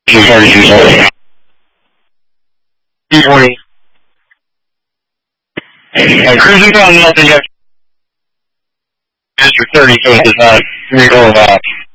240. 240. Cruising on nothing yet. District 30, so it does not reroll back.